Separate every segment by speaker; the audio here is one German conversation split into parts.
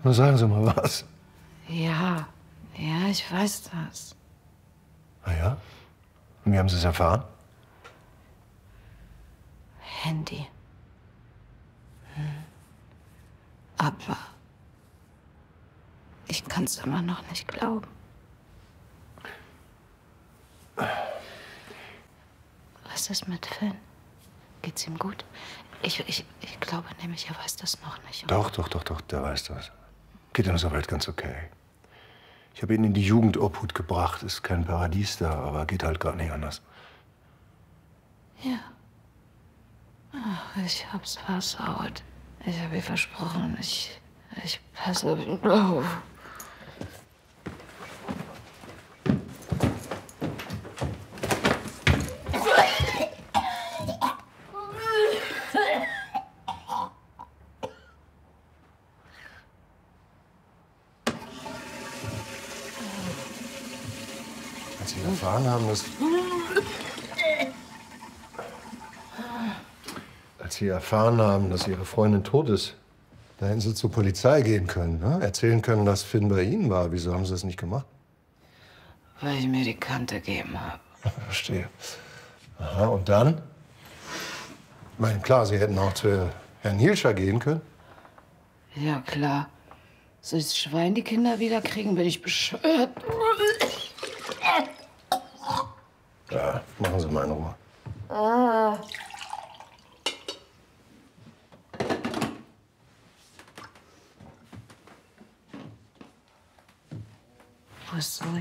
Speaker 1: Na, sagen Sie mal was.
Speaker 2: Ja, ich weiß das.
Speaker 1: Ah ja? Und wie haben Sie es erfahren?
Speaker 2: Handy. Aber ich kann es immer noch nicht glauben. Was ist mit Finn? Geht's ihm gut? Ich glaube nämlich, er weiß das noch nicht.
Speaker 1: Doch, der weiß das. Geht ihm soweit ganz okay. Ich habe ihn in die Jugendobhut gebracht. Ist kein Paradies da, aber geht halt gar nicht anders.
Speaker 2: Ja. Ach, ich hab's versaut. Ich habe ihr versprochen, ich passe auf.
Speaker 1: Als Sie erfahren haben, dass... Als Sie erfahren haben, dass Ihre Freundin tot ist, da hätten Sie zur Polizei gehen können, ne? Erzählen können, dass Finn bei Ihnen war. Wieso haben Sie das nicht gemacht?
Speaker 2: Weil ich mir die Kante gegeben habe.
Speaker 1: Verstehe. Aha, und dann? Ich meine, klar, Sie hätten auch zu Herrn Hielscher gehen können.
Speaker 2: Ja, klar. Soll das Schwein die Kinder wiederkriegen, bin ich bescheuert.
Speaker 1: Ja, machen Sie mal in Ruhe.
Speaker 2: Wo ist Zoe?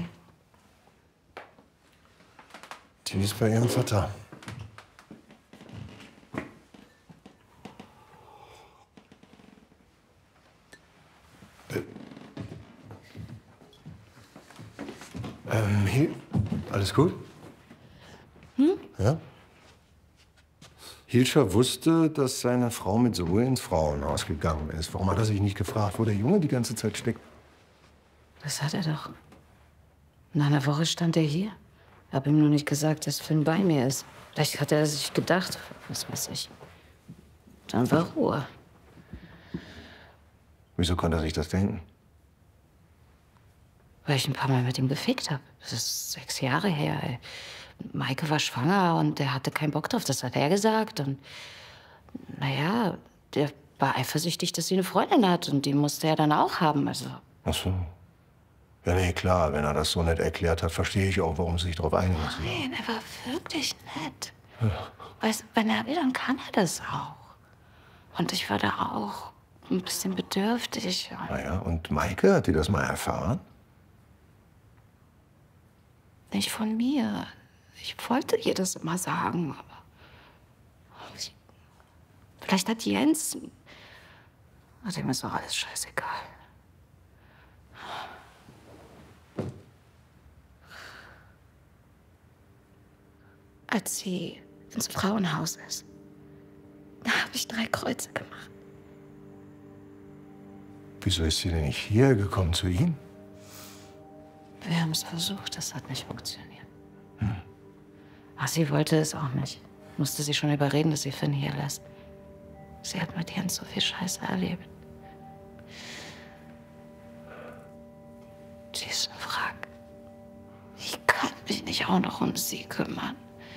Speaker 1: Die ist bei Ihrem Vater. Alles gut? Ja? Hielscher wusste, dass seine Frau mit Zoe ins Frauenhaus gegangen ist. Warum hat er sich nicht gefragt, wo der Junge die ganze Zeit steckt?
Speaker 2: Das hat er doch. Nach einer Woche stand er hier. Hab ihm nur nicht gesagt, dass Finn bei mir ist. Vielleicht hat er sich gedacht, was weiß ich. Dann war Ruhe.
Speaker 1: Wieso konnte er sich das denken?
Speaker 2: Weil ich ein paar Mal mit ihm gefickt habe. Das ist 6 Jahre her. Ey. Maike war schwanger und der hatte keinen Bock drauf. Das hat er gesagt. Und naja, der war eifersüchtig, dass sie eine Freundin hat. Und die musste er dann auch haben. Also.
Speaker 1: Ach so. Ja, nee, klar. Wenn er das so nett erklärt hat, verstehe ich auch, warum Sie sich darauf einigen müssen.
Speaker 2: Nein, er war wirklich nett. Ja. Weißt, wenn er will, dann kann er das auch. Und ich war da auch ein bisschen bedürftig.
Speaker 1: Naja, und Maike, hat die das mal erfahren?
Speaker 2: Nicht von mir. Ich wollte ihr das immer sagen, aber vielleicht hat Jens... Dem ist doch alles scheißegal. Als sie ins Frauenhaus ist, da habe ich 3 Kreuze gemacht.
Speaker 1: Wieso ist sie denn nicht hierher gekommen zu Ihnen?
Speaker 2: Wir haben es versucht, das hat nicht funktioniert. Ach, sie wollte es auch nicht. Musste sie schon überreden, dass sie Finn hier lässt. Sie hat mit Jens so viel Scheiße erlebt. Sie ist ein Wrack. Ich kann mich nicht auch noch um sie kümmern.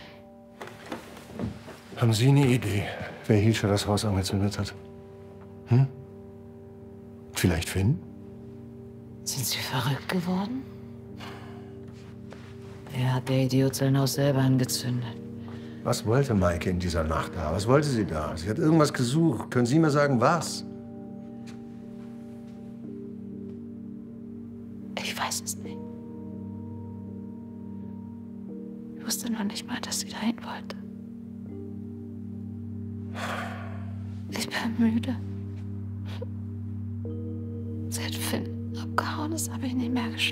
Speaker 1: Haben Sie eine Idee, wer Hielscher das Haus angezündet hat? Hm? Vielleicht Finn?
Speaker 2: Sind Sie verrückt geworden? Er hat der Idiot sein Haus selber angezündet.
Speaker 1: Was wollte Maike in dieser Nacht da? Was wollte sie da? Sie hat irgendwas gesucht. Können Sie mir sagen, was?
Speaker 2: Ich weiß es nicht. Ich wusste noch nicht mal, dass sie dahin wollte. Ich bin müde. Seit Finn abgehauen ist, habe ich nicht mehr geschlafen.